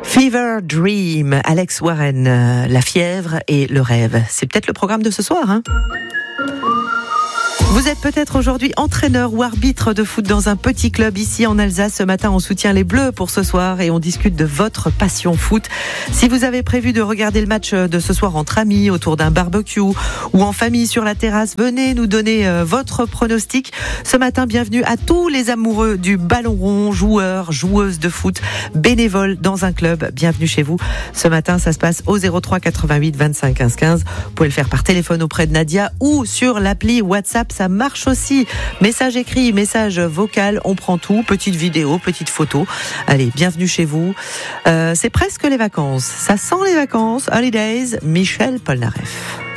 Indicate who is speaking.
Speaker 1: Fever Dream, Alex Warren, la fièvre et le rêve. C'est peut-être le programme de ce soir, hein ? Vous êtes peut-être aujourd'hui entraîneur ou arbitre de foot dans un petit club ici en Alsace. Ce matin, on soutient les Bleus pour ce soir et on discute de votre passion foot. Si vous avez prévu de regarder le match de ce soir entre amis, autour d'un barbecue ou en famille sur la terrasse, venez nous donner votre pronostic. Ce matin, bienvenue à tous les amoureux du ballon rond, joueurs, joueuses de foot, bénévoles dans un club. Bienvenue chez vous. Ce matin, ça se passe au 03 88 25 15 15. Vous pouvez le faire par téléphone auprès de Nadia ou sur l'appli WhatsApp. Ça marche aussi. Message écrit, message vocal, on prend tout. Petite vidéo, petite photo. Allez, bienvenue chez vous. C'est presque les vacances. Ça sent les vacances. Holidays, Michel Polnareff.